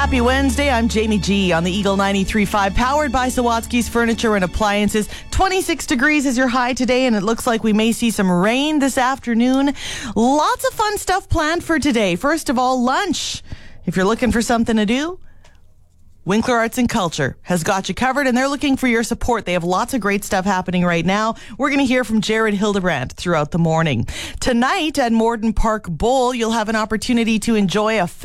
Happy Wednesday. I'm Jamie G on the Eagle 93.5, powered by Sawatsky's Furniture and Appliances. 26 degrees is your high today, and it looks like we may see some rain this afternoon. Lots of fun stuff planned for today. First of all, lunch. If you're looking for something to do, Winkler Arts and Culture has got you covered, and they're looking for your support. They have lots of great stuff happening right now. We're going to hear from Jared Hildebrandt throughout the morning. Tonight at Morden Park Bowl, you'll have an opportunity to enjoy a